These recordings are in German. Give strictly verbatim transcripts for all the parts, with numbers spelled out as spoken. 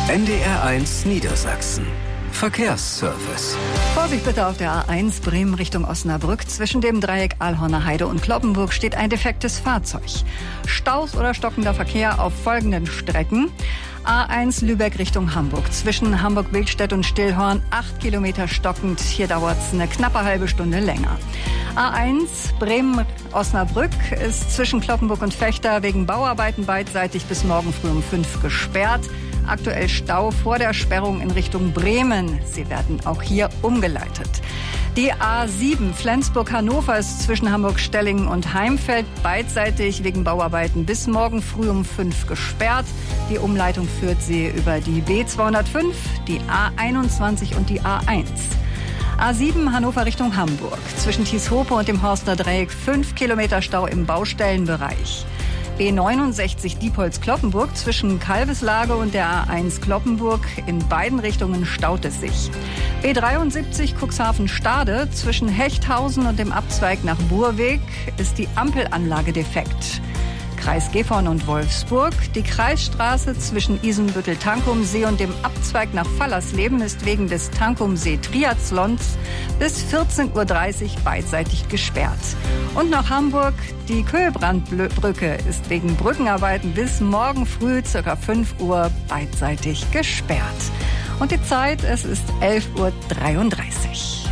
N D R eins Niedersachsen. Verkehrsservice. Vorsicht bitte auf der A eins Bremen Richtung Osnabrück. Zwischen dem Dreieck Alhorner Heide und Cloppenburg steht ein defektes Fahrzeug. Staus oder stockender Verkehr auf folgenden Strecken. A eins Lübeck Richtung Hamburg. Zwischen Hamburg-Bildstedt und Stillhorn acht Kilometer stockend. Hier dauert es eine knappe halbe Stunde länger. A eins Bremen-Osnabrück ist zwischen Cloppenburg und Vechta wegen Bauarbeiten beidseitig bis morgen früh um fünf gesperrt. Aktuell Stau vor der Sperrung in Richtung Bremen. Sie werden auch hier umgeleitet. Die A sieben Flensburg-Hannover ist zwischen Hamburg-Stellingen und Heimfeld beidseitig wegen Bauarbeiten bis morgen früh um fünf gesperrt. Die Umleitung führt sie über die B zweihundertfünf, die A einundzwanzig und die A eins. A sieben Hannover Richtung Hamburg. Zwischen Tieshope und dem Horster Dreieck fünf Kilometer Stau im Baustellenbereich. B neunundsechzig Diepholz-Kloppenburg zwischen Kalveslage und der A eins Kloppenburg. In beiden Richtungen staut es sich. B dreiundsiebzig Cuxhaven-Stade zwischen Hechthausen und dem Abzweig nach Burweg ist die Ampelanlage defekt. Kreis Gifhorn und Wolfsburg. Die Kreisstraße zwischen Isenbüttel-Tankumsee und dem Abzweig nach Fallersleben ist wegen des Tankumsee-Triathlons bis vierzehn Uhr dreißig beidseitig gesperrt. Und nach Hamburg, die Köhlbrandbrücke ist wegen Brückenarbeiten bis morgen früh ca. fünf Uhr beidseitig gesperrt. Und die Zeit, es ist elf Uhr dreiunddreißig.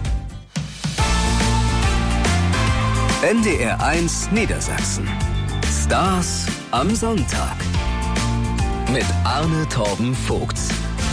N D R eins Niedersachsen. Stars am Sonntag. Mit Arne Torben Vogts.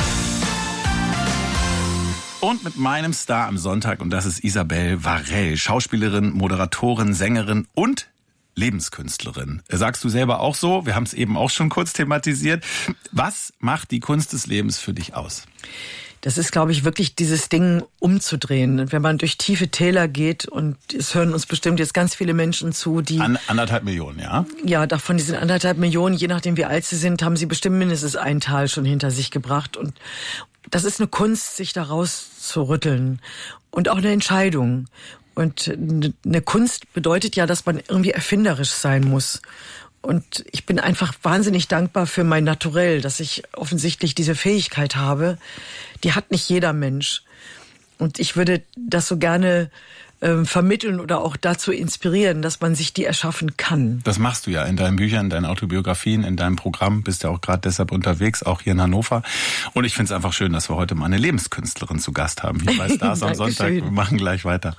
Und mit meinem Star am Sonntag, und das ist Isabel Varell, Schauspielerin, Moderatorin, Sängerin und Lebenskünstlerin. Sagst du selber auch so? Wir haben es eben auch schon kurz thematisiert. Was macht die Kunst des Lebens für dich aus? Das ist, glaube ich, wirklich dieses Ding umzudrehen. Wenn man durch tiefe Täler geht, und es hören uns bestimmt jetzt ganz viele Menschen zu, die... An, anderthalb Millionen, ja? Ja, davon diesen anderthalb Millionen, je nachdem wie alt sie sind, haben sie bestimmt mindestens ein Tal schon hinter sich gebracht. Und das ist eine Kunst, sich da rauszurütteln. Und auch eine Entscheidung. Und eine Kunst bedeutet ja, dass man irgendwie erfinderisch sein muss. Und ich bin einfach wahnsinnig dankbar für mein Naturell, dass ich offensichtlich diese Fähigkeit habe. Die hat nicht jeder Mensch. Und ich würde das so gerne äh, vermitteln oder auch dazu inspirieren, dass man sich die erschaffen kann. Das machst du ja in deinen Büchern, in deinen Autobiografien, in deinem Programm. Bist ja auch gerade deshalb unterwegs, auch hier in Hannover. Und ich finde es einfach schön, dass wir heute mal eine Lebenskünstlerin zu Gast haben hier bei Stars am Sonntag. Wir machen gleich weiter.